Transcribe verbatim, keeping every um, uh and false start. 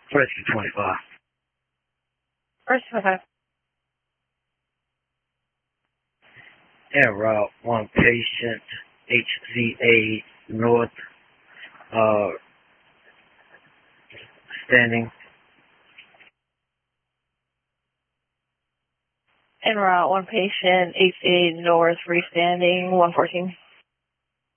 Rescue twenty-five. Rescue twenty-five. En route, one patient, H Z A North, uh, standing. En route, one patient, H Z A North, freestanding, one fourteen.